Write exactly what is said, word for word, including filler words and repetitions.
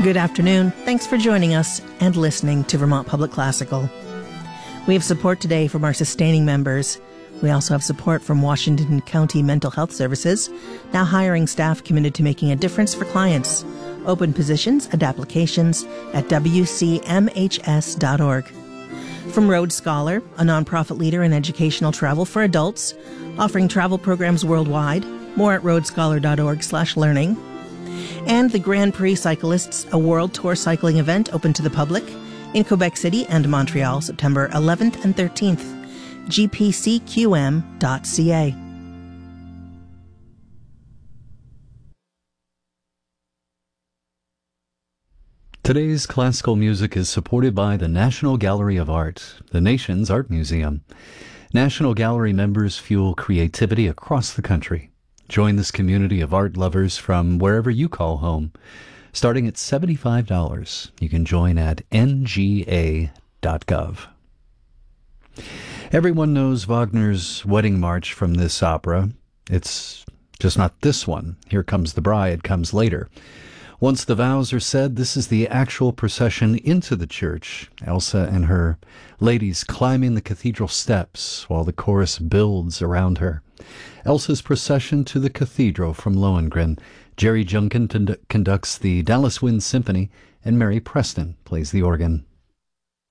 Good afternoon. Thanks for joining us and listening to Vermont Public Classical. We have support today from our sustaining members. We also have support from Washington County Mental Health Services, now hiring staff committed to making a difference for clients. Open positions and applications at w c m h s dot org. From Rhodes Scholar, a nonprofit leader in educational travel for adults, offering travel programs worldwide. More at rhodes scholar dot org slash learning. And the Grand Prix Cyclists, a world tour cycling event open to the public in Quebec City and Montreal, September eleventh and thirteenth. g p c q m dot c a. Today's classical music is supported by the National Gallery of Art, the nation's art museum. National Gallery members fuel creativity across the country. Join this community of art lovers from wherever you call home. Starting at seventy-five dollars, you can join at n g a dot gov. Everyone knows Wagner's Wedding March from this opera. It's just not this one. Here Comes the Bride comes later. Once the vows are said, this is the actual procession into the church. Elsa and her ladies climbing the cathedral steps while the chorus builds around her. Elsa's procession to the cathedral from Lohengrin. Jerry Junkin conducts the Dallas Wind Symphony, and Mary Preston plays the organ.